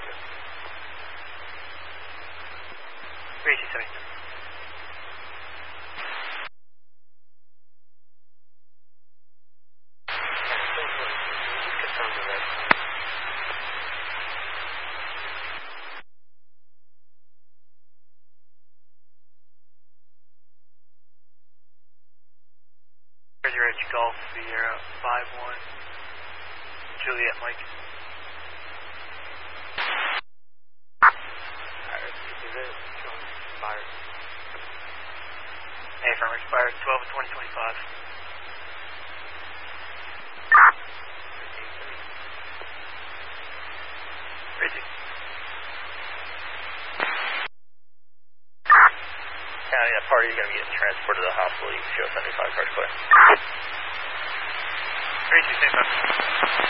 377. Treasure Edge Golf, Sierra 5-1, Juliet Mike. Alright, this is it. Expired. Hey, firm expired 12/20/25. Rizzy. County, that party is going to be getting transported to the hospital. You can show 75 cars clear. 327.